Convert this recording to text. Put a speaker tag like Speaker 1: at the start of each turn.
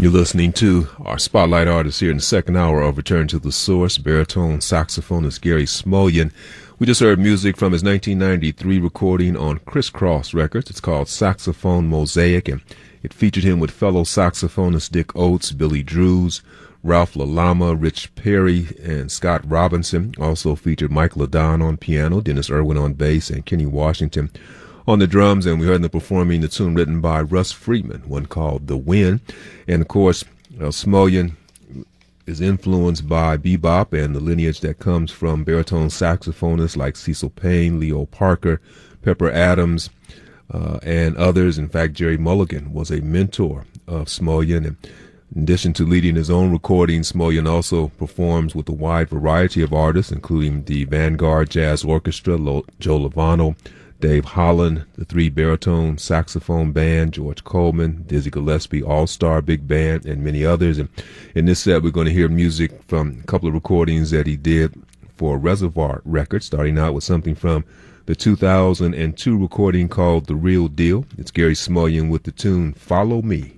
Speaker 1: You're listening to our spotlight artist here in the second hour of Return to the Source, baritone saxophonist Gary Smulyan. We just heard music from his 1993 recording on Crisscross Records. It's called Saxophone Mosaic, and it featured him with fellow saxophonists Dick Oates, Billy Drews, Ralph LaLama, Rich Perry, and Scott Robinson. Also featured Mike LaDon on piano, Dennis Irwin on bass, and Kenny Washington on the drums. And we heard them performing the tune written by Russ Friedman, one called The Wind. And of course, Smulyan is influenced by bebop and the lineage that comes from baritone saxophonists like Cecil Payne, Leo Parker, Pepper Adams, and others. In fact, Jerry Mulligan was a mentor of Smulyan. And in addition to leading his own recordings, Smulyan also performs with a wide variety of artists, including the Vanguard Jazz Orchestra, Joe Lovano, Dave Holland, the Three Baritone Saxophone Band, George Coleman, Dizzy Gillespie All-Star Big Band, and many others. And in this set, we're going to hear music from a couple of recordings that he did for Reservoir Records, starting out with something from the 2002 recording called The Real Deal. It's Gary Smulyan with the tune Follow Me.